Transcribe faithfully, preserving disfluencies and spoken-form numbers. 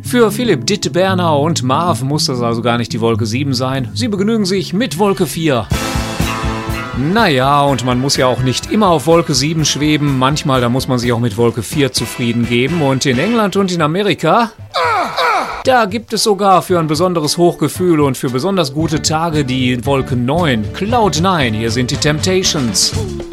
Für Philipp, Ditte, Berner und Marv muss das also gar nicht die Wolke sieben sein. Sie begnügen sich mit Wolke vier. Naja, und man muss ja auch nicht immer auf Wolke sieben schweben. Manchmal, da muss man sich auch mit Wolke vier zufrieden geben. Und in England und in Amerika, da gibt es sogar für ein besonderes Hochgefühl und für besonders gute Tage die Wolke neun. Cloud neun, hier sind die Temptations.